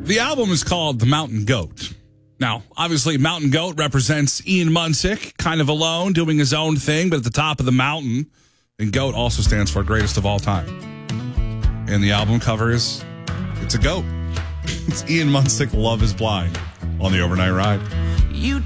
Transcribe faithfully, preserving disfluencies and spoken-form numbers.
The album is called The Mountain Goat. Now, obviously, Mountain Goat represents Ian Munsick, kind of alone, doing his own thing, but at the top of the mountain. And GOAT also stands for greatest of all time. And the album cover is, it's a goat. It's Ian Munsick, Love is Blind, on the Overnight Ride.